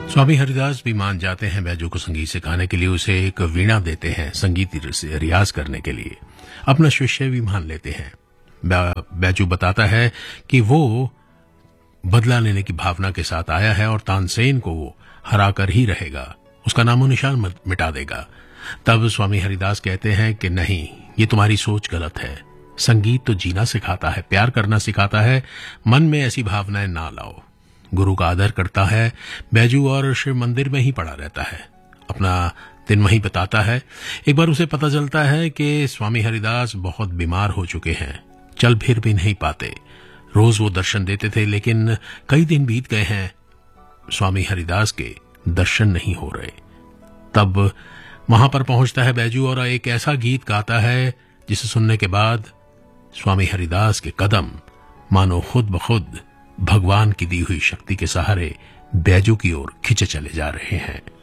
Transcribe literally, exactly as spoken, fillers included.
स्वामी हरिदास भी मान जाते हैं बैजू को संगीत सिखाने के लिए, उसे एक वीणा देते हैं संगीत रियाज करने के लिए। अपना शिष्य भी मान लेते हैं। बैजू बताता है कि वो बदला लेने की भावना के साथ आया है और तानसेन को वो हरा कर ही रहेगा, उसका नामो निशान मिटा देगा। तब स्वामी हरिदास कहते हैं कि नहीं, ये तुम्हारी सोच गलत है। संगीत तो जीना सिखाता है, प्यार करना सिखाता है, मन में ऐसी भावनाएं ना लाओ। गुरु का आदर करता है। बैजू और शिव मंदिर में ही पड़ा रहता है, अपना दिन वहीं बताता है। एक बार उसे पता चलता है कि स्वामी हरिदास बहुत बीमार हो चुके हैं, चल फिर भी नहीं पाते। रोज वो दर्शन देते थे, लेकिन कई दिन बीत गए हैं, स्वामी हरिदास के दर्शन नहीं हो रहे। तब वहां पर पहुंचता है बैजू और एक ऐसा गीत गाता है जिसे सुनने के बाद स्वामी हरिदास के कदम मानो खुद ब खुद भगवान की दी हुई शक्ति के सहारे बैजू की ओर खिंचे चले जा रहे हैं।